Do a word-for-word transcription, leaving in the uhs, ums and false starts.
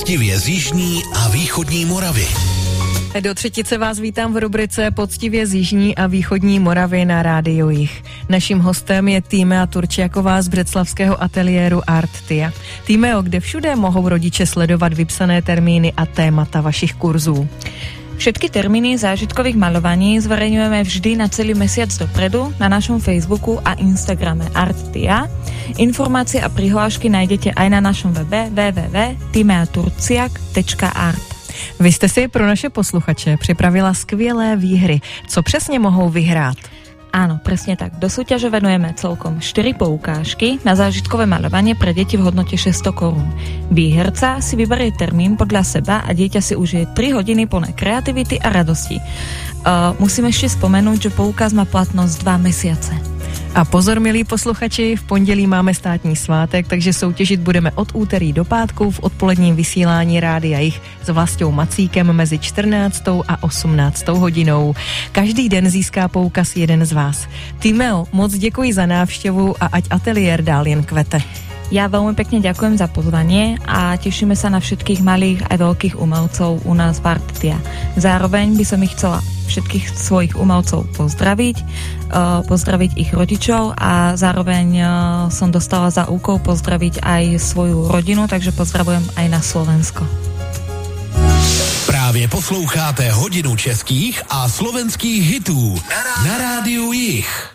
Poctivě z jižní a východní Moravy. Do třetice vás vítám v rubrice Poctivě z jižní a východní Moravy na Rádiu Jih. Naším hostem je Tímea Turčiaková z břeclavského ateliéru Artia. Tímeo, kde všude mohou rodiče sledovat vypsané termíny a témata vašich kurzů? Všetky termíny zážitkových malovaní zverejňujeme vždy na celý mesiac dopredu na našom Facebooku a Instagrame Artia. Informácie a prihlášky nájdete aj na našom webe w w w tečka tímea turciak tečka art. Vy jste si pro naše posluchače připravila skvělé výhry. Co přesně mohou vyhrát? Áno, presne tak. Do súťaže venujeme celkom štyri poukážky na zážitkové maľovanie pre deti v hodnote šesťsto korún. Výherca si vyberie termín podľa seba a dieťa si užije tri hodiny plné kreativity a radosti. Uh, musím ešte spomenúť, že poukaz má platnosť dva mesiace. A pozor, milí posluchači, v pondělí máme státní svátek, takže soutěžit budeme od úterý do pátku v odpoledním vysílání Rádia Jih s Vlastou Macíkem mezi čtrnáctou a osmnáctou hodinou. Každý den získá poukaz jeden z vás. Tímeo, moc děkuji za návštěvu a ať ateliér dál jen kvete. Ja veľmi pekne ďakujem za pozvanie a tešíme sa na všetkých malých a veľkých umelcov u nás v Artia. Zároveň by som ich chcela všetkých svojich umelcov pozdraviť, uh, pozdraviť ich rodičov a zároveň uh, som dostala za úkol pozdraviť aj svoju rodinu, takže pozdravujem aj na Slovensko. Právě posloucháte hodinu českých a slovenských hitů na Rádiu Jih.